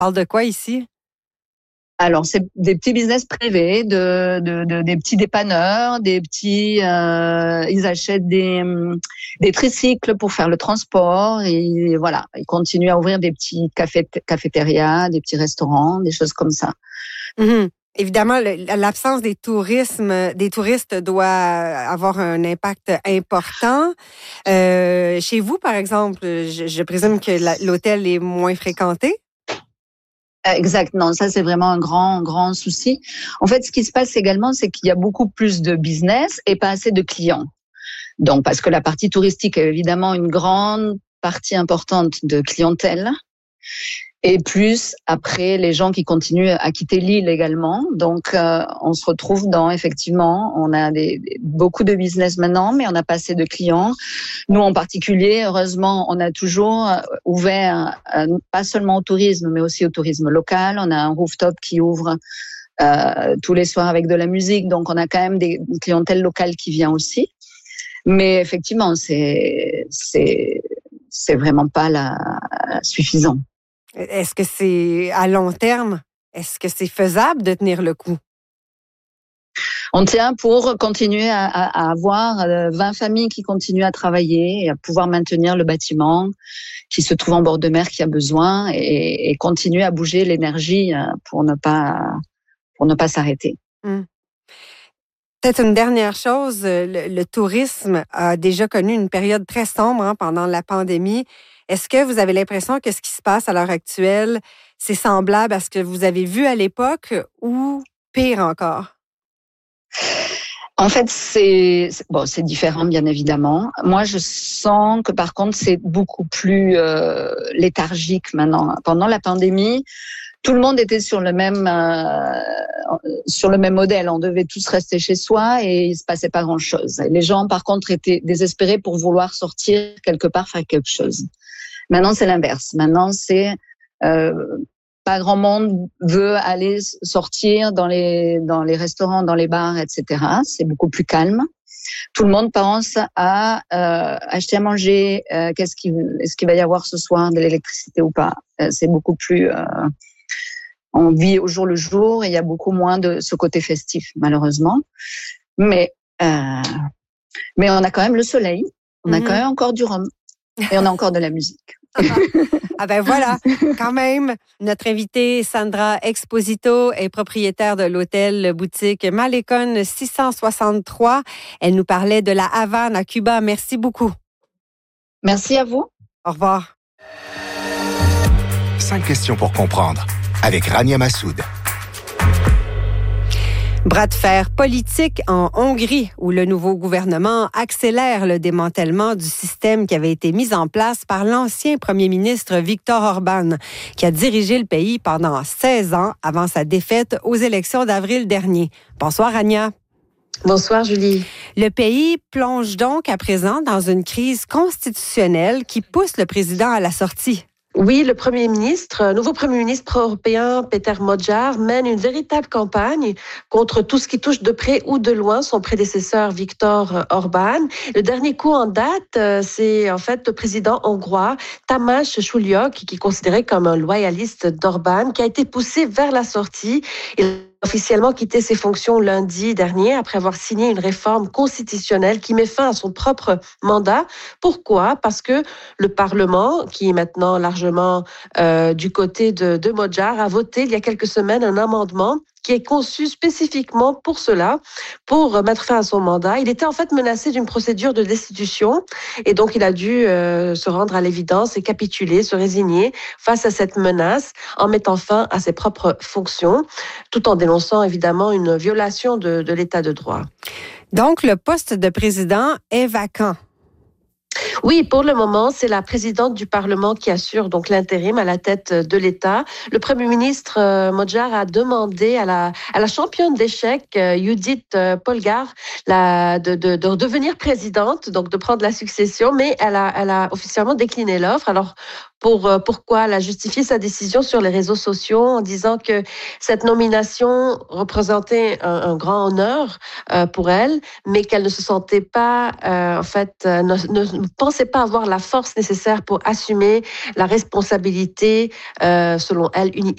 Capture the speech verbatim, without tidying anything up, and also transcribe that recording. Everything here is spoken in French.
parle de quoi ici? Alors, c'est des petits business privés, de, de, de des petits dépanneurs, des petits. Euh, ils achètent des des tricycles pour faire le transport et voilà, ils continuent à ouvrir des petits cafés, cafétérias, des petits restaurants, des choses comme ça. Mm-hmm. Évidemment, l'absence des tourismes, des touristes doit avoir un impact important. Euh, chez vous, par exemple, je, je présume que la, l'hôtel est moins fréquenté. Exact, non, ça c'est vraiment un grand, grand souci. En fait, ce qui se passe également, c'est qu'il y a beaucoup plus de business et pas assez de clients. Donc, parce que la partie touristique est évidemment une grande partie importante de clientèle. Et plus, après, les gens qui continuent à quitter l'île également. Donc, euh, on se retrouve dans, effectivement, on a des, des, beaucoup de business maintenant, mais on n'a pas assez de clients. Nous, en particulier, heureusement, on a toujours ouvert, euh, pas seulement au tourisme, mais aussi au tourisme local. On a un rooftop qui ouvre euh, tous les soirs avec de la musique. Donc, on a quand même des, une clientèle locale qui vient aussi. Mais effectivement, c'est, c'est, c'est vraiment pas la, suffisant. Est-ce que c'est à long terme? Est-ce que c'est faisable de tenir le coup? On tient pour continuer à, à, à avoir vingt familles qui continuent à travailler et à pouvoir maintenir le bâtiment qui se trouve en bord de mer qui a besoin et, et continuer à bouger l'énergie pour ne pas, pour ne pas s'arrêter. Hum. Peut-être une dernière chose, le, le tourisme a déjà connu une période très sombre hein, pendant la pandémie. Est-ce que vous avez l'impression que ce qui se passe à l'heure actuelle, c'est semblable à ce que vous avez vu à l'époque ou pire encore? En fait, c'est bon, c'est différent bien évidemment. Moi, je sens que par contre, c'est beaucoup plus euh, léthargique maintenant. Pendant la pandémie, tout le monde était sur le même euh, sur le même modèle. On devait tous rester chez soi et il se passait pas grand-chose. Les gens, par contre, étaient désespérés pour vouloir sortir quelque part faire quelque chose. Maintenant, c'est l'inverse. Maintenant, c'est euh, pas grand monde veut aller sortir dans les dans les restaurants, dans les bars, et cetera. C'est beaucoup plus calme. Tout le monde pense à euh, acheter à manger. Euh, qu'est-ce qu'il est-ce qu'il va y avoir ce soir, de l'électricité ou pas? Euh, c'est beaucoup plus. Euh, on vit au jour le jour et il y a beaucoup moins de ce côté festif, malheureusement. Mais euh, mais on a quand même le soleil. On mm-hmm. a quand même encore du rhum et on a encore de la musique. Ah ben voilà, quand même, notre invitée Sandra Exposito est propriétaire de l'hôtel boutique Malecón six cent soixante-trois. Elle nous parlait de la Havane à Cuba. Merci beaucoup. Merci à vous. Au revoir. Cinq questions pour comprendre avec Rania Massoud. Bras de fer politique en Hongrie, où le nouveau gouvernement accélère le démantèlement du système qui avait été mis en place par l'ancien premier ministre Viktor Orbán, qui a dirigé le pays pendant seize ans avant sa défaite aux élections d'avril dernier. Bonsoir, Rania. Bonsoir, Julie. Le pays plonge donc à présent dans une crise constitutionnelle qui pousse le président à la sortie. Oui, le Premier ministre, nouveau Premier ministre pro-européen, Péter Magyar, mène une véritable campagne contre tout ce qui touche de près ou de loin son prédécesseur Viktor Orbán. Le dernier coup en date, c'est en fait le président hongrois Tamás Súlyog, qui est considéré comme un loyaliste d'Orbán, qui a été poussé vers la sortie. Il a officiellement quitté ses fonctions lundi dernier après avoir signé une réforme constitutionnelle qui met fin à son propre mandat. Pourquoi? Parce que le Parlement, qui est maintenant largement euh, du côté de, de Magyar, a voté il y a quelques semaines un amendement qui est conçu spécifiquement pour cela, pour mettre fin à son mandat. Il était en fait menacé d'une procédure de destitution et donc il a dû euh, se rendre à l'évidence et capituler, se résigner face à cette menace en mettant fin à ses propres fonctions, tout en dénonçant évidemment une violation de, de l'état de droit. Donc le poste de président est vacant. Oui, pour le moment, c'est la présidente du Parlement qui assure donc l'intérim à la tête de l'État. Le Premier ministre euh, Magyar a demandé à la à la championne d'échecs euh, Judith euh, Polgár la, de, de de devenir présidente, donc de prendre la succession, mais elle a elle a officiellement décliné l'offre. Alors pour euh, pourquoi elle a justifié sa décision sur les réseaux sociaux en disant que cette nomination représentait un, un grand honneur euh, pour elle, mais qu'elle ne se sentait pas euh, en fait euh, ne, ne pensait pas avoir la force nécessaire pour assumer la responsabilité, euh, selon elle, uni-